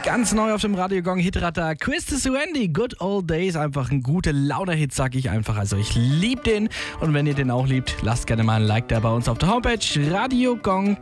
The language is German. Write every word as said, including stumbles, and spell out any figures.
Ganz neu auf dem Radio Gong Hitradar. Chris to Wendy, Good Old Days. Einfach ein guter Laune-Hit, sag ich einfach. Also ich liebe den. Und wenn ihr den auch liebt, lasst gerne mal ein Like da bei uns auf der Homepage radio gong